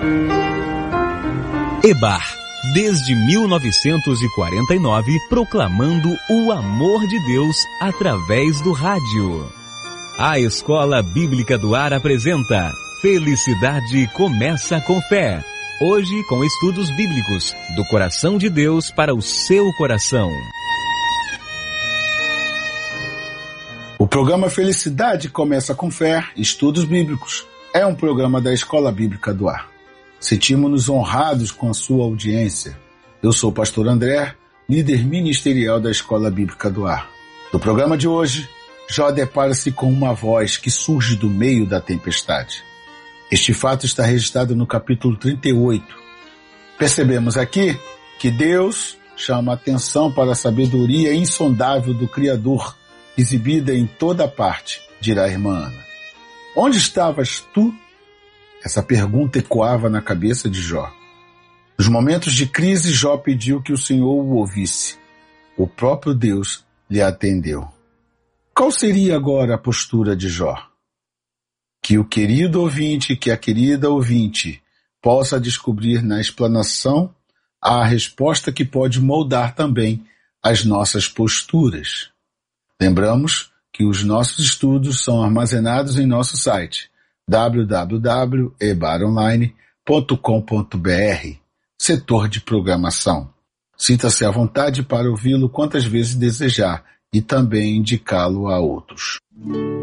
EBAR, desde 1949, proclamando o amor de Deus através do rádio. A Escola Bíblica do Ar apresenta Felicidade Começa com Fé. Hoje com estudos bíblicos, do coração de Deus para o seu coração. O programa Felicidade Começa com Fé, Estudos Bíblicos, é um programa da Escola Bíblica do Ar. Sentimos-nos honrados com a sua audiência. Eu sou o pastor André, líder ministerial da Escola Bíblica do Ar. No programa de hoje, Jó depara-se com uma voz que surge do meio da tempestade. Este fato está registrado no capítulo 38. Percebemos aqui que Deus chama a atenção para a sabedoria insondável do Criador, exibida em toda parte, dirá a irmã Ana. Onde estavas tu? Essa pergunta ecoava na cabeça de Jó. Nos momentos de crise, Jó pediu que o Senhor o ouvisse. O próprio Deus lhe atendeu. Qual seria agora a postura de Jó? Que o querido ouvinte, que a querida ouvinte, possa descobrir na explanação a resposta que pode moldar também as nossas posturas. Lembramos que os nossos estudos são armazenados em nosso site www.ebaronline.com.br, setor de programação. Sinta-se à vontade para ouvi-lo quantas vezes desejar e também indicá-lo a outros.